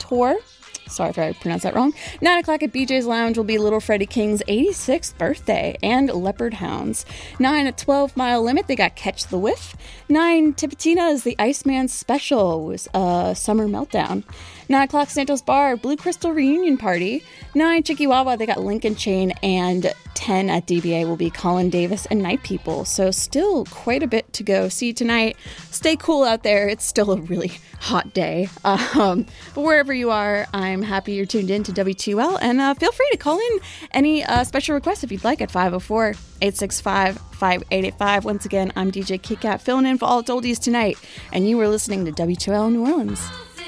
Tour. Sorry if I pronounced that wrong. 9 o'clock at BJ's Lounge will be Little Freddie King's 86th birthday and Leopard Hounds. 9 at 12 Mile Limit, they got Catch the Whiff. 9 Tipitina is the Iceman Special with Summer Meltdown. 9 o'clock Santos Bar, Blue Crystal Reunion Party. 9 Chikiwawa, they got Lincoln Chain. And 10 at DBA will be Colin Davis and Night People. So still quite a bit to go see tonight. Stay cool out there. It's still a really hot day. But wherever you are, I'm happy you're tuned in to W2L. And feel free to call in any special requests if you'd like at 504-865-5885. Once again, I'm DJ KitKat filling in for all its oldies tonight. And you were listening to W2L New Orleans.